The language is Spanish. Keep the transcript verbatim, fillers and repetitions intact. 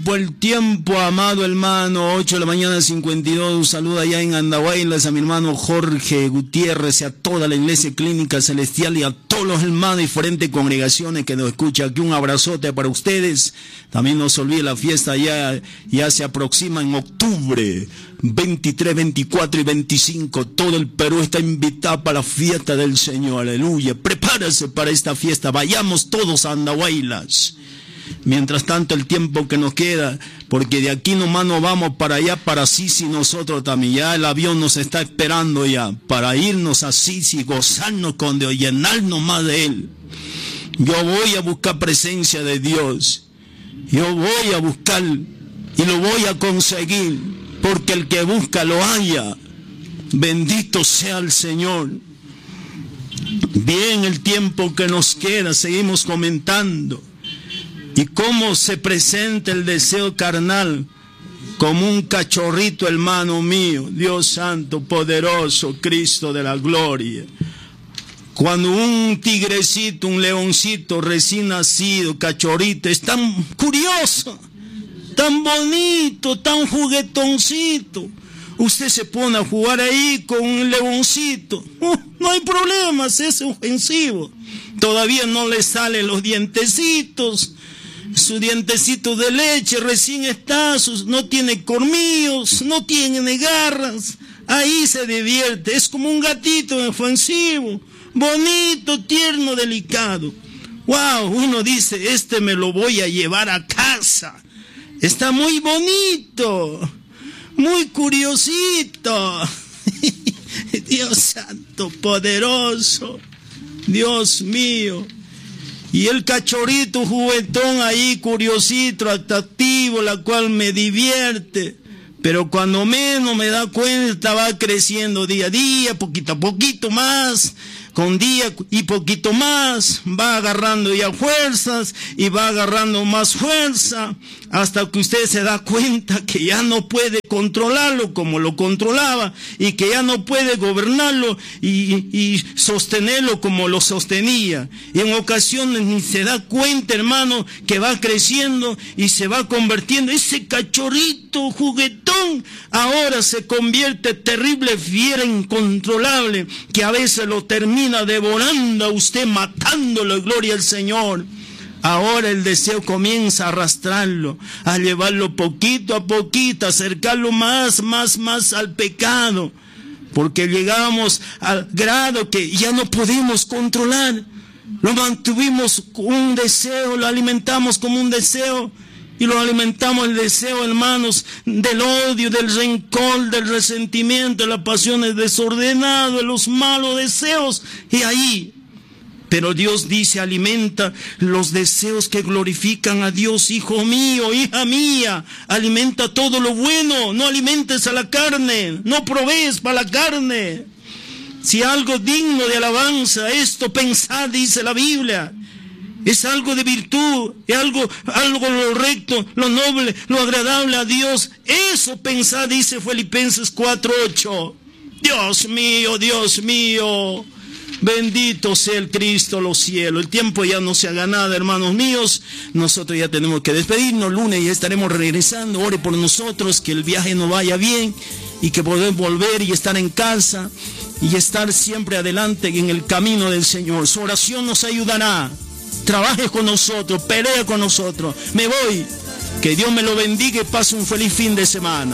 tiempo, el tiempo, amado hermano, ocho de la mañana, cincuenta y dos, un saludo allá en Andahuaylas a mi hermano Jorge Gutiérrez y a toda la Iglesia Clínica Celestial y a todos los hermanos de diferentes congregaciones que nos escuchan. Aquí un abrazote para ustedes. También no se olvide la fiesta ya, ya se aproxima en octubre, veintitrés, veinticuatro y veinticinco. Todo el Perú está invitado para la fiesta del Señor, aleluya. Prepárese para esta fiesta, vayamos todos a Andahuaylas. Mientras tanto, el tiempo que nos queda, porque de aquí nomás nos vamos para allá, para Sisi, nosotros también. Ya el avión nos está esperando ya, para irnos a Sisi, gozarnos con Dios, llenarnos más de Él. Yo voy a buscar presencia de Dios. Yo voy a buscar y lo voy a conseguir, porque el que busca lo halla. Bendito sea el Señor. Bien, el tiempo que nos queda, seguimos comentando. Y cómo se presenta el deseo carnal como un cachorrito, hermano mío, Dios santo, poderoso, Cristo de la gloria. Cuando un tigrecito, un leoncito recién nacido, cachorrito, es tan curioso, tan bonito, tan juguetoncito. Usted se pone a jugar ahí con un leoncito, oh, no hay problemas, es ofensivo. Todavía no le salen los dientecitos. Su dientecito de leche recién está, sus, no tiene colmillos, no tiene garras, ahí se divierte, es como un gatito ofensivo, bonito, tierno, delicado. Wow, uno dice, este me lo voy a llevar a casa, está muy bonito, muy curiosito. Dios santo, poderoso, Dios mío. Y el cachorrito juguetón ahí, curiosito, atractivo, la cual me divierte. Pero cuando menos me da cuenta va creciendo día a día, poquito a poquito más, con día y poquito más, va agarrando ya fuerzas y va agarrando más fuerza, hasta que usted se da cuenta que ya no puede controlarlo como lo controlaba y que ya no puede gobernarlo y, y sostenerlo como lo sostenía. Y en ocasiones ni se da cuenta, hermano, que va creciendo y se va convirtiendo. Ese cachorrito juguetón ahora se convierte en terrible fiera incontrolable que a veces lo termina devorando a usted, matándolo, gloria al Señor. Ahora el deseo comienza a arrastrarlo, a llevarlo poquito a poquito, a acercarlo más, más, más al pecado, porque llegamos al grado que ya no podemos controlar. Lo mantuvimos con un deseo, lo alimentamos como un deseo, y lo alimentamos el deseo, hermanos, del odio, del rencor, del resentimiento, de las pasiones desordenadas, de los malos deseos, y ahí. Pero Dios dice, alimenta los deseos que glorifican a Dios, hijo mío, hija mía, alimenta todo lo bueno, no alimentes a la carne, no provees para la carne. Si algo digno de alabanza, esto pensad, dice la Biblia, es algo de virtud, es algo, algo lo recto, lo noble, lo agradable a Dios, eso pensad, dice Filipenses cuatro ocho. Dios mío, Dios mío. Bendito sea el Cristo, los cielos. El tiempo ya no se haga nada, hermanos míos. Nosotros ya tenemos que despedirnos. Lunes ya estaremos regresando. Ore por nosotros, que el viaje nos vaya bien y que podamos volver y estar en casa y estar siempre adelante en el camino del Señor. Su oración nos ayudará. Trabaje con nosotros, pelea con nosotros. Me voy. Que Dios me lo bendiga y pase un feliz fin de semana.